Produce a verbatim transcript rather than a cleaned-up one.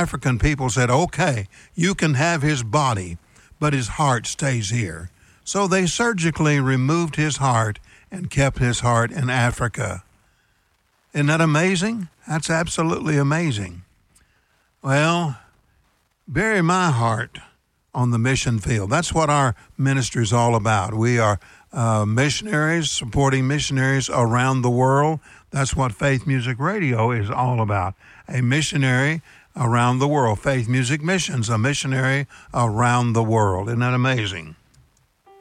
African people said, okay, you can have his body, but his heart stays here. So they surgically removed his heart and kept his heart in Africa. Isn't that amazing? That's absolutely amazing. Well, bury my heart on the mission field. That's what our ministry is all about. We are uh, missionaries, supporting missionaries around the world. That's what Faith Music Radio is all about. A missionary around the world. Faith Music Missions, a missionary around the world. Isn't that amazing?